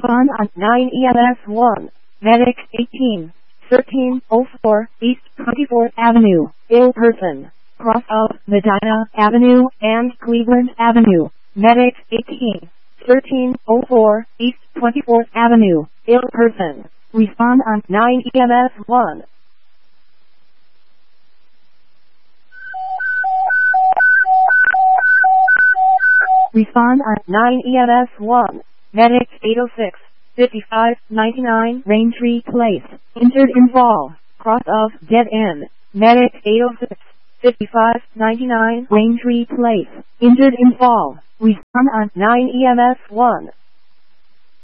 Respond on 9 EMS 1. Medic 18. 1304 East 24th Avenue. Ill person. Cross of Medina Avenue and Cleveland Avenue. Medic 18. 1304 East 24th Avenue. Ill person. Respond on 9 EMS 1. Respond on 9 EMS 1. Medic 806. 5599 Raintree Place. Injured in fall. Cross of dead end. Medic 806. 5599 Raintree Place. Injured in fall. Respond on 9 EMS 1.